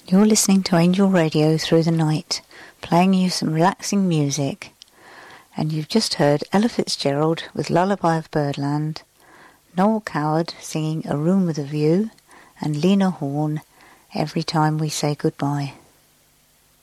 You're listening to Angel Radio through the night, playing you some relaxing music. And you've just heard Ella Fitzgerald with Lullaby of Birdland, Noel Coward singing A Room with a View, and Lena Horne, Every Time We Say Goodbye.